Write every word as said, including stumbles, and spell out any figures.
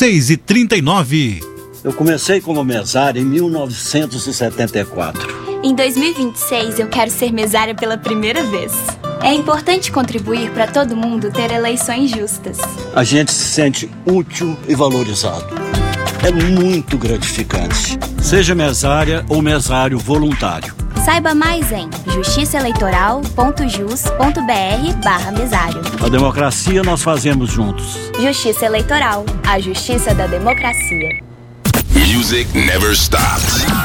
seis e trinta e nove. Eu comecei como mesária em mil novecentos e setenta e quatro. Em dois mil e vinte e seis, eu quero ser mesária pela primeira vez. É importante contribuir para todo mundo ter eleições justas. A gente se sente útil e valorizado. É muito gratificante. Seja mesária ou mesário voluntário. Saiba mais em justiçaeleitoral.jus.br barra mesário. A democracia nós fazemos juntos. Justiça Eleitoral, a justiça da democracia. Music never stops.